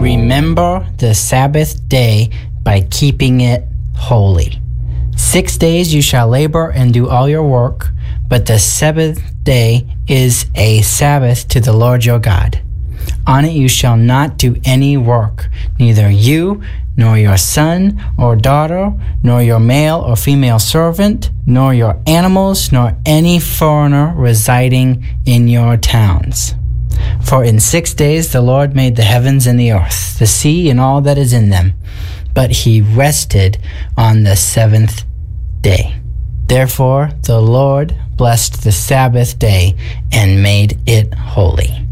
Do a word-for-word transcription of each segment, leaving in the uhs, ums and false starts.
Remember the Sabbath day by keeping it holy. Six days you shall labor and do all your work, but the seventh day is a Sabbath to the Lord your God. On it you shall not do any work, neither you, nor your son or daughter, nor your male or female servant, nor your animals, nor any foreigner residing in your towns. For in six days the Lord made the heavens and the earth, the sea and all that is in them, but he rested on the seventh day. Therefore the Lord blessed the Sabbath day and made it holy.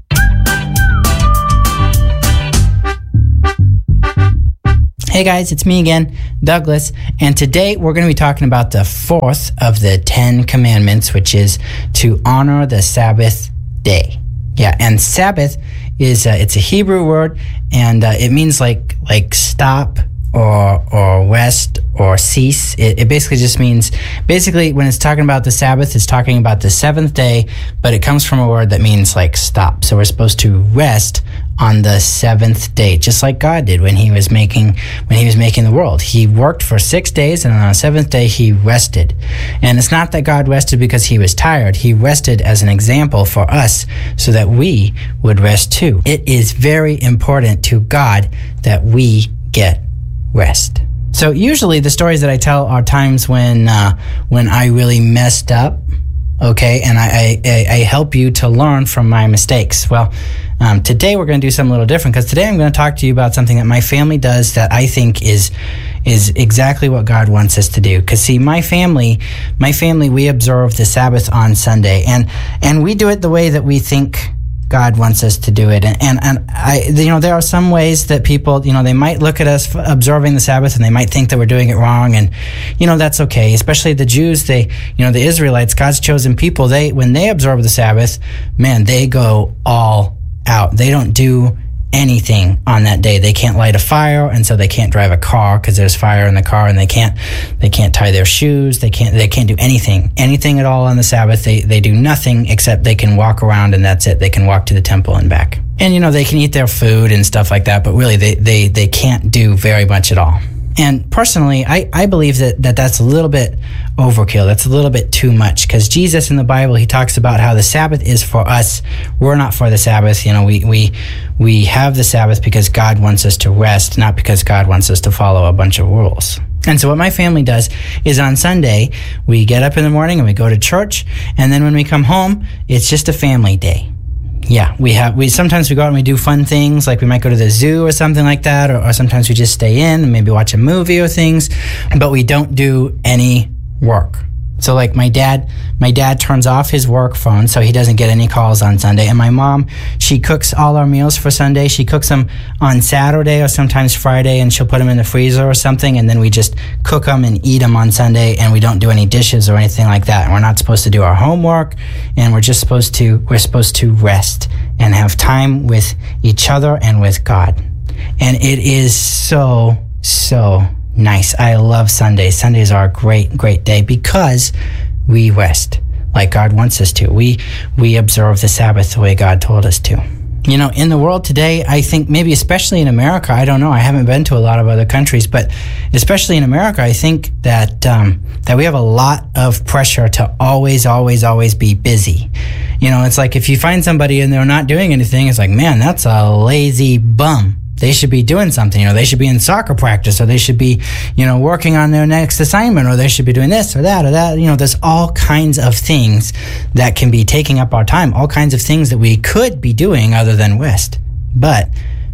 Hey guys, it's me again, Douglas, and today we're going to be talking about the fourth of the Ten Commandments, which is to honor the Sabbath day. Yeah, and Sabbath is uh, it's a Hebrew word, and uh, it means like like stop or or rest or cease. It, it basically just means, basically when it's talking about the Sabbath, it's talking about the seventh day, but it comes from a word that means like stop. So we're supposed to rest on the seventh day, just like God did when he was making when he was making the world. He worked for six days, and on the seventh day he rested. And it's not that God rested because he was tired. He rested as an example for us so that we would rest too. It is very important to God that we get rest. So usually the stories that I tell are times when uh, when I really messed up, okay, and I, I, I help you to learn from my mistakes. Well, um, today we're going to do something a little different, because today I'm going to talk to you about something that my family does that I think is is exactly what God wants us to do. Because see, my family, my family, we observe the Sabbath on Sunday, and and we do it the way that we think God wants us to do it. And, and, and I, you know, there are some ways that people, you know, they might look at us observing the Sabbath and they might think that we're doing it wrong. And, you know, that's okay. Especially the Jews, they, you know, the Israelites, God's chosen people, they, when they observe the Sabbath, man, they go all out. They don't do anything on that day. They can't light a fire, and so they can't drive a car because there's fire in the car, and they can't they can't tie their shoes. They can't they can't do anything anything at all on the Sabbath. They they do nothing except they can walk around, and that's it. They can walk to the temple and back, and you know they can eat their food and stuff like that. But really, they they they can't do very much at all. And personally, I, I believe that, that that's a little bit overkill. That's a little bit too much, because Jesus in the Bible, he talks about how the Sabbath is for us. We're not for the Sabbath. You know, we, we, we have the Sabbath because God wants us to rest, not because God wants us to follow a bunch of rules. And so what my family does is on Sunday, we get up in the morning and we go to church. And then when we come home, it's just a family day. Yeah, we have, we sometimes we go out and we do fun things, like we might go to the zoo or something like that, or, or sometimes we just stay in and maybe watch a movie or things, but we don't do any work. So like my dad, my dad turns off his work phone so he doesn't get any calls on Sunday. And my mom, she cooks all our meals for Sunday. She cooks them on Saturday or sometimes Friday, and she'll put them in the freezer or something, and then we just cook them and eat them on Sunday, and we don't do any dishes or anything like that. And we're not supposed to do our homework, and we're just supposed to, we're supposed to rest and have time with each other and with God. And it is so, so nice. I love Sundays. Sundays are a great, great day because we rest like God wants us to. We we observe the Sabbath the way God told us to. You know, in the world today, I think maybe especially in America, I don't know, I haven't been to a lot of other countries, but especially in America, I think that um, that we have a lot of pressure to always, always, always be busy. You know, it's like if you find somebody and they're not doing anything, it's like, man, that's a lazy bum. They should be doing something, you know, they should be in soccer practice, or they should be, you know, working on their next assignment, or they should be doing this or that or that. You know, there's all kinds of things that can be taking up our time, all kinds of things that we could be doing other than rest. But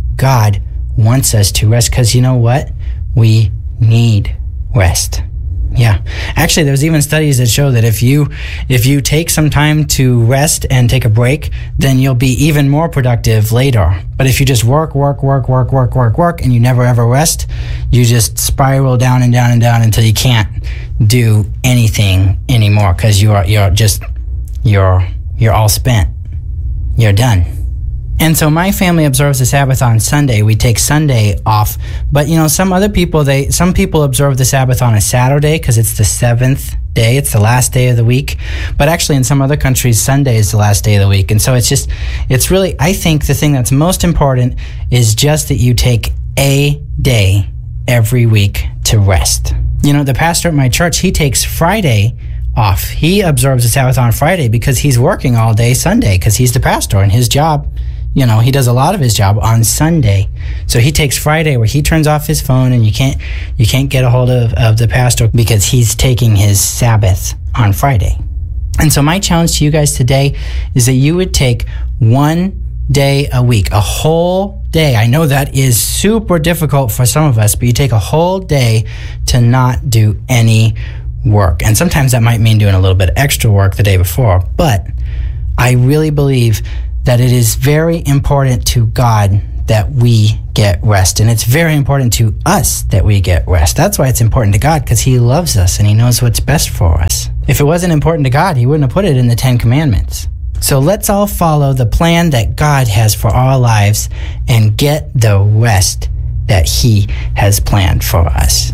God wants us to rest because you know what? We need rest. Yeah. Actually, there's even studies that show that if you if you take some time to rest and take a break, then you'll be even more productive later. But if you just work, work, work, work, work, work, work, and you never ever rest, you just spiral down and down and down until you can't do anything anymore because you're you're just you're you're all spent. You're done. And so my family observes the Sabbath on Sunday. We take Sunday off. But, you know, some other people, they some people observe the Sabbath on a Saturday because it's the seventh day. It's the last day of the week. But actually, in some other countries, Sunday is the last day of the week. And so it's just, it's really, I think the thing that's most important is just that you take a day every week to rest. You know, the pastor at my church, he takes Friday off. He observes the Sabbath on Friday because he's working all day Sunday because he's the pastor and his job, you know, he does a lot of his job on Sunday. So he takes Friday where he turns off his phone and you can't you can't get a hold of, of the pastor because he's taking his Sabbath on Friday. And so my challenge to you guys today is that you would take one day a week, a whole day. I know that is super difficult for some of us, but you take a whole day to not do any work. And sometimes that might mean doing a little bit extra work the day before. But I really believe that it is very important to God that we get rest. And it's very important to us that we get rest. That's why it's important to God, because he loves us and he knows what's best for us. If it wasn't important to God, he wouldn't have put it in the Ten Commandments. So let's all follow the plan that God has for our lives and get the rest that he has planned for us.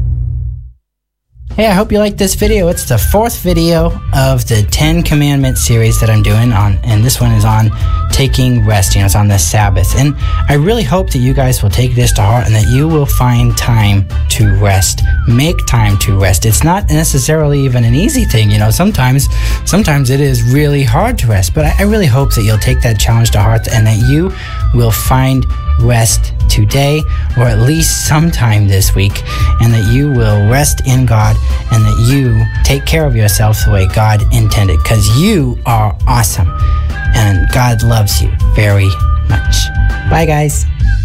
Hey, I hope you liked this video. It's the fourth video of the Ten Commandments series that I'm doing on, and this one is on taking rest. You know, it's on the Sabbath. And I really hope that you guys will take this to heart and that you will find time to rest. Make time to rest. It's not necessarily even an easy thing. You know, sometimes, sometimes it is really hard to rest, but I, I really hope that you'll take that challenge to heart and that you will find rest today or at least sometime this week, and that you will rest in God and that you take care of yourself the way God intended, because you are awesome and God loves you very much. Bye, guys.